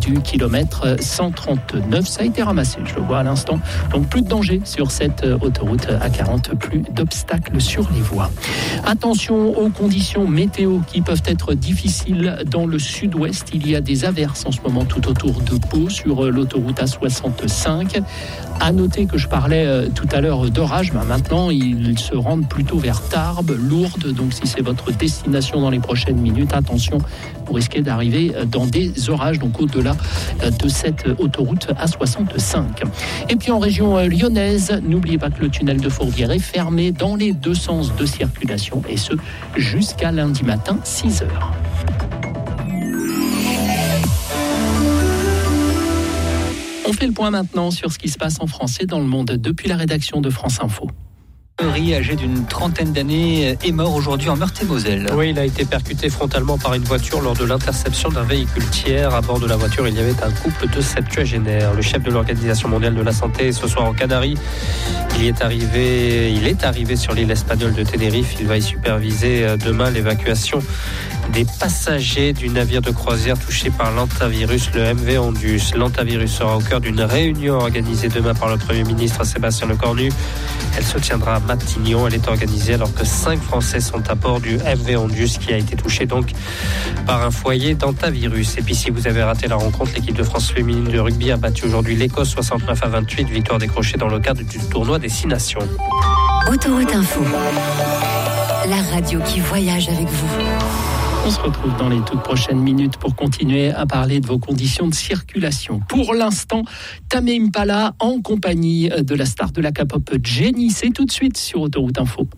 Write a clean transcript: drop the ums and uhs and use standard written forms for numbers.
du kilomètre 139. Ça a été ramassé, je le vois à l'instant. Donc plus de danger sur cette autoroute A40, plus d'obstacles sur les voies. Attention aux conditions météo qui peuvent être difficiles dans le sud-ouest. Il y a des averses en ce moment tout autour de Pau sur l'autoroute A65. À noter que je parlais tout à l'heure d'orage, mais maintenant ils se rendent plutôt vers Tarbes, Lourdes. Donc si c'est votre destination dans les prochaines minutes, attention, vous risquez d'arriver dans des orages, donc au-delà de cette autoroute A65. Et puis en région lyonnaise, n'oubliez pas que le tunnel de Fourvière est fermé dans les deux sens de circulation, et ce jusqu'à lundi matin 6h. On fait le point maintenant sur ce qui se passe en France et dans le monde depuis la rédaction de France Info. Âgé d'une trentaine d'années est mort aujourd'hui en Meurthe-et-Moselle. Oui, il a été percuté frontalement par une voiture lors de l'interception d'un véhicule tiers. À bord de la voiture, il y avait un couple de septuagénaires. Le chef de l'Organisation mondiale de la santé est ce soir aux Canaries. Il est arrivé sur l'île espagnole de Tenerife. Il va y superviser demain l'évacuation des passagers du navire de croisière touché par l'hantavirus, le MV Ondius. L'hantavirus sera au cœur d'une réunion organisée demain par le Premier ministre Sébastien Lecornu. Elle se tiendra à Matignon. Elle est organisée alors que 5 Français sont à bord du MV Ondius qui a été touché donc par un foyer d'hantavirus. Et puis si vous avez raté la rencontre, l'équipe de France féminine de rugby a battu aujourd'hui l'Écosse 69-28, victoire décrochée dans le cadre du tournoi des 6 nations. Autoroute Info, la radio qui voyage avec vous. On se retrouve dans les toutes prochaines minutes pour continuer à parler de vos conditions de circulation. Pour l'instant, Tame Impala en compagnie de la star de la K-pop Jennie. C'est tout de suite sur Autoroute Info.